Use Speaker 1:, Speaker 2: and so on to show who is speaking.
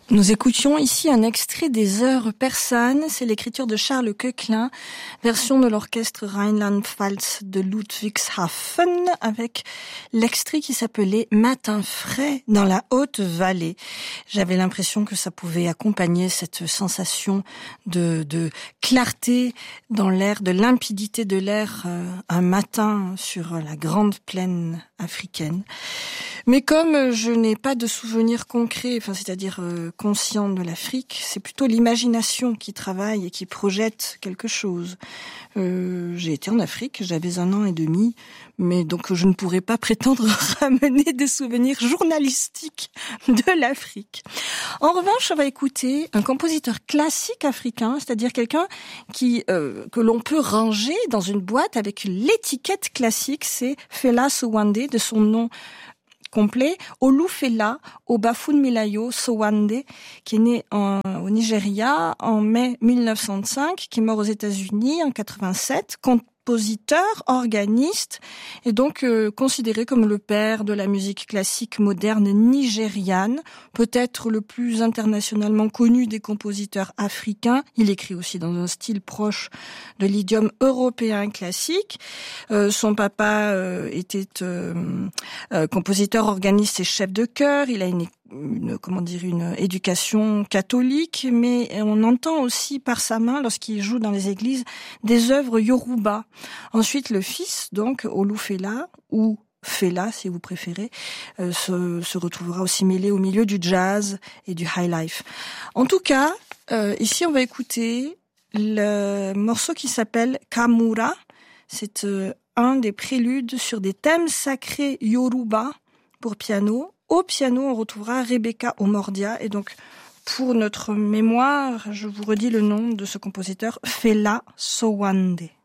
Speaker 1: Nous écoutions ici un extrait des Heures persanes, c'est l'écriture de Charles Koechlin, version de l'orchestre Rheinland-Pfalz de Ludwigshafen, avec l'extrait qui s'appelait Matin frais dans la haute vallée. J'avais l'impression que ça pouvait accompagner cette sensation de clarté dans l'air, de limpidité de l'air, un matin sur la grande plaine africaine. Mais comme je n'ai pas de souvenir concret, c'est-à-dire conscient de l'Afrique, c'est plutôt l'imagination qui travaille et qui projette quelque chose. J'ai été en Afrique, j'avais 1 an et demi, mais donc je ne pourrais pas prétendre ramener des souvenirs journalistiques de l'Afrique. En revanche, on va écouter un compositeur classique africain, c'est-à-dire quelqu'un que l'on peut ranger dans une boîte avec l'étiquette classique, c'est Fela Sowande, de son nom complet, Olufela Obafunmilayo Sowande, qui est né au Nigeria en mai 1905, qui est mort aux États-Unis en 87, compositeur, organiste, et donc considéré comme le père de la musique classique moderne nigériane, peut-être le plus internationalement connu des compositeurs africains. Il écrit aussi dans un style proche de l'idiome européen classique. Son papa était compositeur, organiste et chef de chœur. Il a une éducation catholique, mais on entend aussi par sa main, lorsqu'il joue dans les églises, des œuvres yoruba. Ensuite, le fils, donc, Olufela, ou Fela, si vous préférez, se retrouvera aussi mêlé au milieu du jazz et du high life. En tout cas, ici, on va écouter le morceau qui s'appelle Kamura. C'est un des préludes sur des thèmes sacrés yoruba pour piano. Au piano, on retrouvera Rebecca Omordia. Et donc, pour notre mémoire, je vous redis le nom de ce compositeur, Fela Sowande.